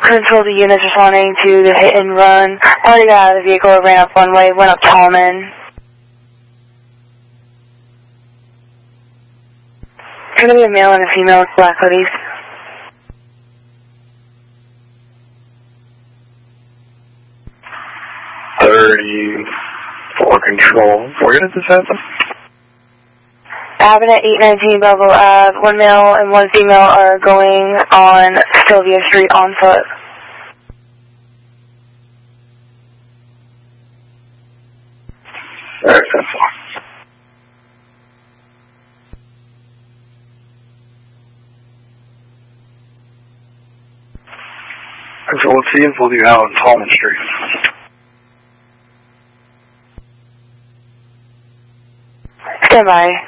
Control the units responding to the hit and run. Already got out of the vehicle, ran up one way, went up Tallman. It's going to be a male and a female with black hoodies. For control. Where did this happen? Happened at 819 Belleville Ave. One male and one female are going on Sylvia Street on foot. Alright, that's fine. So what info do you have on Tallman Street? Stand by.